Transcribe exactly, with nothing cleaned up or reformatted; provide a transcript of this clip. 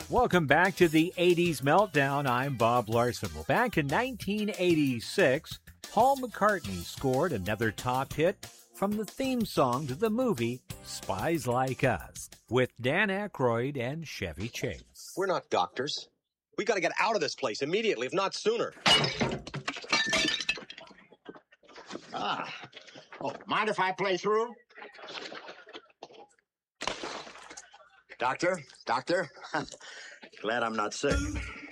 Welcome back to the eighties Meltdown. I'm Bob Larson. Well, back in nineteen eighty-six, Paul McCartney scored another top hit from the theme song to the movie Spies Like Us with Dan Aykroyd and Chevy Chase. We're not doctors. We got to get out of this place immediately, if not sooner. Ah. Oh, mind if I play through? Doctor? Doctor? Glad I'm not sick.